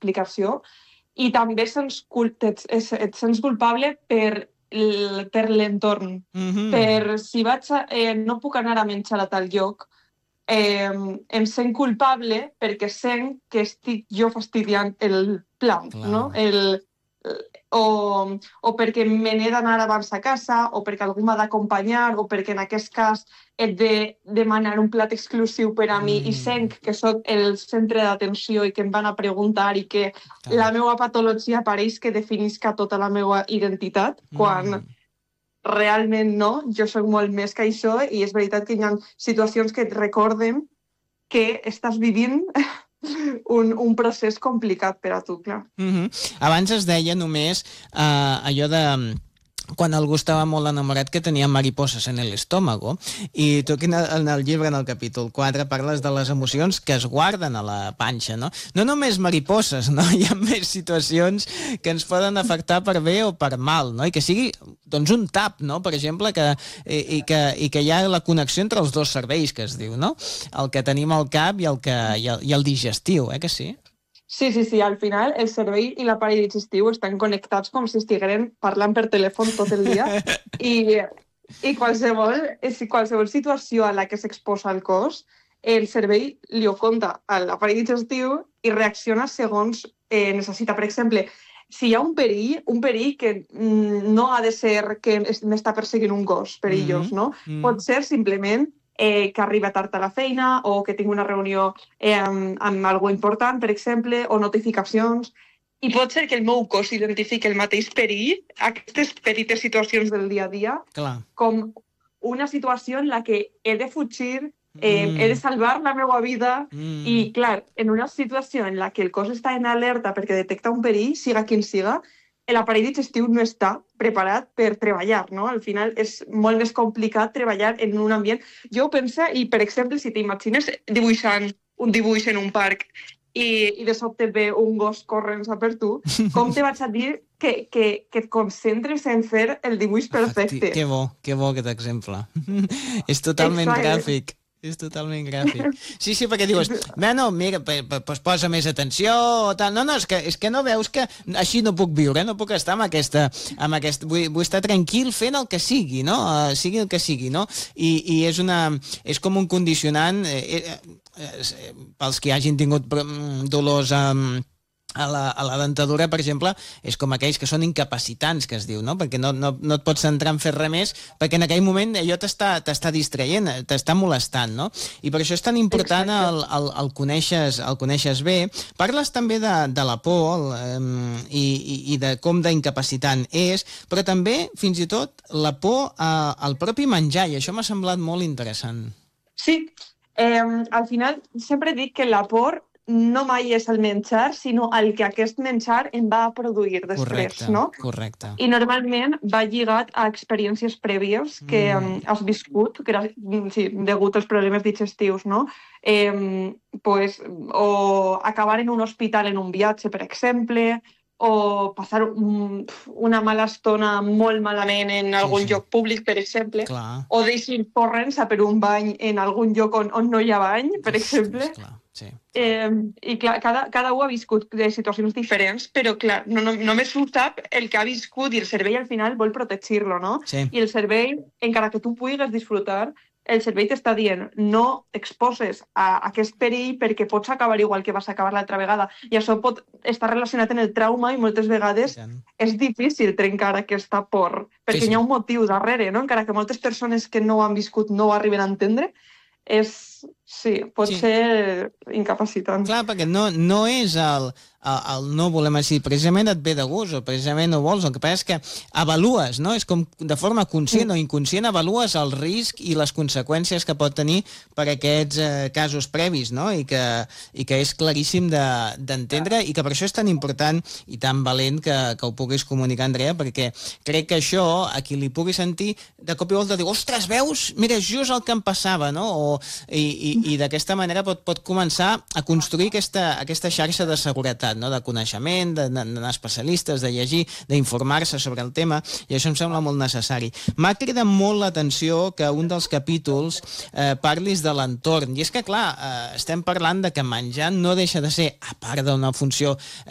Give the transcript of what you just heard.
explicació, i també et sents culpable per l'entorn. Si no puc anar a menjar a tal lloc, em sent culpable perquè sent que estic jo fastidiant el plan, no? O perquè me n'he d'anar abans a casa, o perquè algú m'ha d'acompanyar, o perquè en aquest cas he de demanar un plat exclusiu per a mi i sent que soc el centre d'atenció i que em van a preguntar i que la meva patologia pareix que definisca tota la meva identitat, quan realment no, jo soc molt més que això, i és veritat que hi ha situacions que et recorden que estàs vivint un procés complicat per a tu, clar. Abans es deia només allò de quan algú estava molt enamorat que tenia mariposas en el estómago, i tu en el llibre, en el capítol 4, parles de les emocions que es guarden a la panxa, no? No només mariposas, no? Hi ha més situacions que ens poden afectar per bé o per mal, no? I que sigui, doncs, un tap, no? Per exemple, i que hi ha la connexió entre els dos cervells, que es diu, no? El que tenim al cap i el digestiu, que sí? Sí, al final el cervell i l'aparell digestiu estan connectats com si estigueren parlant per telèfon tot el dia i qualsevol situació a la que s'exposa el cos, el cervell li ho conta a l'aparell digestiu i reacciona segons necessita. Per exemple, si hi ha un perill que no ha de ser que m'està perseguint un gos perillós, no? Pot ser simplement que arriba tard a la feina o que tinc una reunió amb algú important, per exemple, o notificacions. I pot ser que el meu cos identifiqui el mateix perill, aquestes petites situacions del dia a dia, com una situació en la que he de fugir, he de salvar la meva vida, i, clar, en una situació en la que el cos està en alerta perquè detecta un perill, siga quin siga, l'aparell digestiu no està preparat per treballar, no? Al final és molt més complicat treballar en un ambient. Jo penso, i per exemple, si t'imagines dibuixant un dibuix en un parc i de sobte ve un gos corrent per tu, com te vaig a dir que et concentres en fer el dibuix perfecte? Que bo aquest exemple. És totalment gràfic. És totalment gràfic. Sí, perquè dius, bueno, mira, pues posa més atenció o tal. No, és que no veus que així no puc viure, no puc estar amb aquesta... Vull estar tranquil fent el que sigui, no? Sigui el que sigui, no? I és com un condicionant pels que hagin tingut dolors a la dentadura, per exemple, és com aquells que són incapacitants, que es diu, no? Perquè no et pots centrar en fer res més, perquè en aquell moment allò t'està distraient, t'està molestant, no? I per això és tan important el coneixes bé. Parles també de la por i de com d'incapacitant és, però també, fins i tot, la por al propi menjar, i això m'ha semblat molt interessant. Sí, al final sempre dic que la por no mai és el menjar, sinó el que aquest menjar em va produir després, no? Correcte. I normalment va lligat a experiències prèvies que has viscut, degut als problemes digestius, no? O acabar en un hospital en un viatge, per exemple, o passar una mala estona molt malament en algun lloc públic, per exemple, o deixar córrer-se per un bany en algun lloc on no hi ha bany, per exemple. I clar, cada un ha viscut situacions diferents, però clar, només ho sap el que ha viscut, i el cervell al final vol protegir-lo, no? I el cervell, encara que tu puguis disfrutar, el cervell t'està dient no t'exposes a aquest perill perquè pots acabar igual que vas acabar l'altra vegada, i això pot estar relacionat en el trauma, i moltes vegades és difícil trencar aquesta por, perquè hi ha un motiu darrere, no? Encara que moltes persones que no ho han viscut no ho arriben a entendre, pot ser incapacitant. Clar, perquè no és el no volem així, precisament et ve de gust o precisament no vols, el que passa és que avalues, no? És com de forma conscient o inconscient avalues el risc i les conseqüències que pot tenir per aquests casos previs, no? I que és claríssim d'entendre, i que per això és tan important i tan valent que ho puguis comunicar, Andrea, perquè crec que això, a qui li pugui sentir, de cop i volta diu, ostres, veus? Mira, és just el que em passava, no? I d'aquesta manera pot començar a construir aquesta xarxa de seguretat, no? De coneixement, d'anar a especialistes, de llegir, d'informar-se sobre el tema, i això em sembla molt necessari. M'ha cridat molt l'atenció que un dels capítols parlis de l'entorn, i és que, clar, estem parlant de que menjar no deixa de ser, a part d'una funció